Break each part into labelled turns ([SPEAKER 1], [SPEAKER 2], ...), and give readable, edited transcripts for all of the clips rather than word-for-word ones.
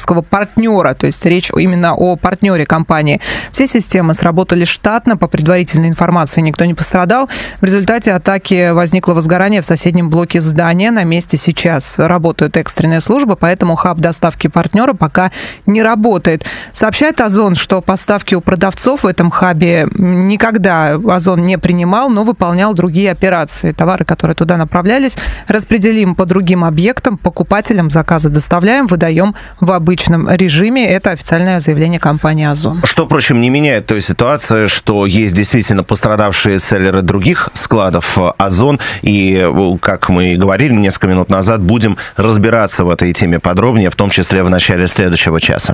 [SPEAKER 1] стратегического партнера, то есть речь именно о партнере компании. Все системы сработали штатно, по предварительной информации никто не пострадал. В результате атаки возникло возгорание в соседнем блоке здания. На месте сейчас работают экстренные службы, поэтому хаб доставки партнера пока не работает. Сообщает Озон, что поставки у продавцов в этом хабе никогда Озон не принимал, но выполнял другие операции. Товары, которые туда направлялись, распределим по другим объектам, покупателям заказы доставляем, выдаем в обычном режиме. Это официальное заявление компании Озон.
[SPEAKER 2] Что, впрочем, не меняет той ситуации, что есть действительно пострадавшие селлеры других складов Озон. И, как мы и говорили несколько минут назад, будем разбираться в этой теме подробнее, в том числе в начале следующего часа.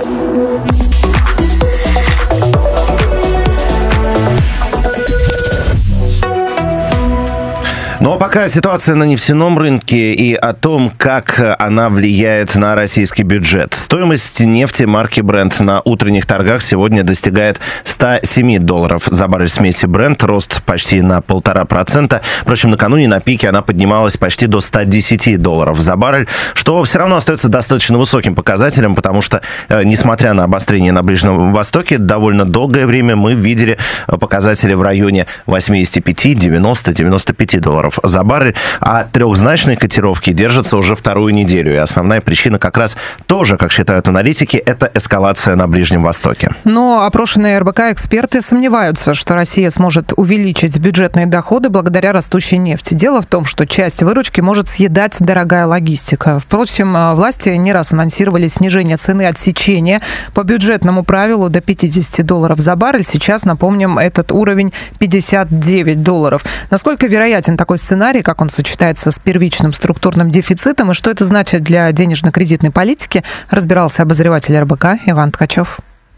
[SPEAKER 2] Но пока ситуация на нефтяном рынке и о том, как она влияет на российский бюджет. Стоимость нефти марки Brent на утренних торгах сегодня достигает $107 за баррель смеси Brent, рост почти на 1,5%. Впрочем, накануне на пике она поднималась почти до $110 за баррель, что все равно остается достаточно высоким показателем, потому что, несмотря на обострение на Ближнем Востоке, довольно долгое время мы видели показатели в районе 85, 90, 95 долларов за баррель, а трехзначные котировки держатся уже вторую неделю. И основная причина как раз тоже, как считают аналитики, это эскалация на Ближнем Востоке.
[SPEAKER 1] Но опрошенные РБК эксперты сомневаются, что Россия сможет увеличить бюджетные доходы благодаря растущей нефти. Дело в том, что часть выручки может съедать дорогая логистика. Впрочем, власти не раз анонсировали снижение цены отсечения по бюджетному правилу до $50 за баррель. Сейчас, напомним, этот уровень $59. Насколько вероятен такой сценарий, как он сочетается с первичным структурным дефицитом и что это значит для денежно-кредитной политики, разбирался обозреватель РБК Иван Ткачев.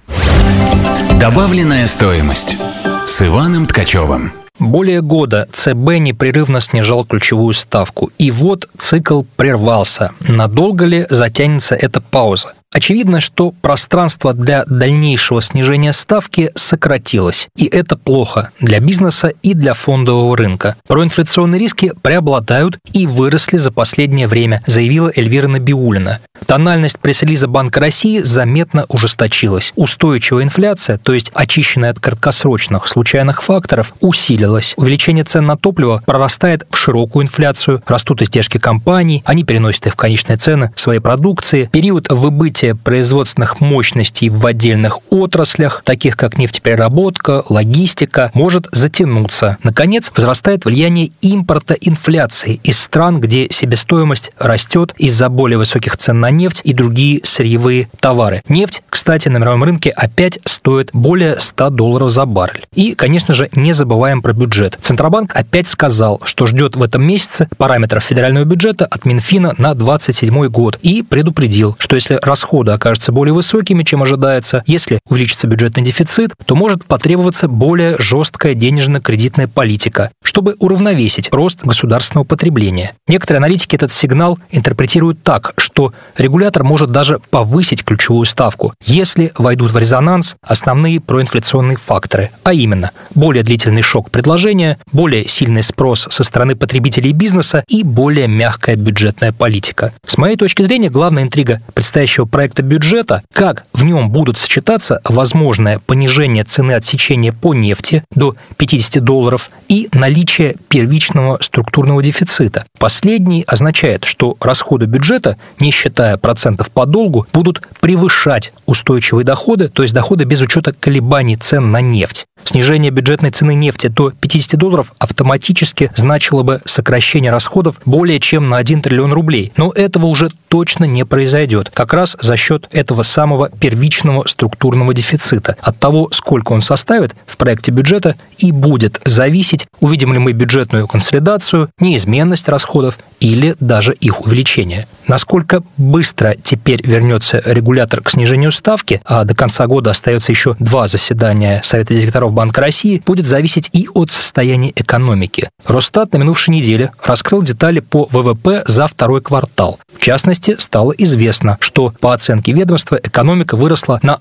[SPEAKER 3] Добавленная стоимость с Иваном Ткачевым.
[SPEAKER 4] Более года ЦБ непрерывно снижал ключевую ставку. И вот цикл прервался. Надолго ли затянется эта пауза? Очевидно, что пространство для дальнейшего снижения ставки сократилось. И это плохо для бизнеса и для фондового рынка. Проинфляционные риски преобладают и выросли за последнее время, заявила Эльвира Набиуллина. Тональность пресс-релиза Банка России заметно ужесточилась. Устойчивая инфляция, то есть очищенная от краткосрочных случайных факторов, усилилась. Увеличение цен на топливо прорастает в широкую инфляцию, растут издержки компаний, они переносят их в конечные цены своей продукции. Период выбытия производственных мощностей в отдельных отраслях, таких как нефтепереработка, логистика, может затянуться. Наконец, возрастает влияние импорта инфляции из стран, где себестоимость растет из-за более высоких цен на нефть и другие сырьевые товары. Нефть, кстати, на мировом рынке опять стоит более $100 за баррель. И, конечно же, не забываем про бюджет. Центробанк опять сказал, что ждет в этом месяце параметров федерального бюджета от Минфина на 2027 год и предупредил, что если расходы окажутся более высокими, чем ожидается, если увеличится бюджетный дефицит, то может потребоваться более жесткая денежно-кредитная политика, чтобы уравновесить рост государственного потребления. Некоторые аналитики этот сигнал интерпретируют так, что регулятор может даже повысить ключевую ставку, если войдут в резонанс основные проинфляционные факторы, а именно более длительный шок предложения, более сильный спрос со стороны потребителей и бизнеса и более мягкая бюджетная политика. С моей точки зрения, главная интрига предстоящего проекта бюджета, как в нем будут сочетаться возможное понижение цены отсечения по нефти до $50 и наличие первичного структурного дефицита. Последний означает, что расходы бюджета, не считая процентов по долгу, будут превышать устойчивые доходы, то есть доходы без учета колебаний цен на нефть. Снижение бюджетной цены нефти до $50 автоматически значило бы сокращение расходов более чем на 1 триллион рублей. Но этого уже точно не произойдет. Как раз за счет этого самого первичного структурного дефицита. От того, сколько он составит в проекте бюджета, и будет зависеть, увидим ли мы бюджетную консолидацию, неизменность расходов или даже их увеличение. Насколько быстро теперь вернется регулятор к снижению ставки, а до конца года остается еще 2 заседания Совета директоров Банка России, будет зависеть и от состояния экономики. Росстат на минувшей неделе раскрыл детали по ВВП за второй квартал. В частности, стало известно, что по оценке ведомства экономика выросла на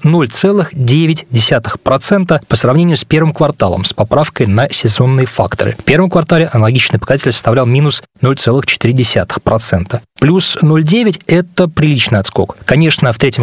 [SPEAKER 4] 0,9% по сравнению с первым кварталом, с поправкой на сезонные факторы. В первом квартале аналогичный показатель составлял минус 0,4%. Плюс 0,9% – это приличный отскок. Конечно, в третьем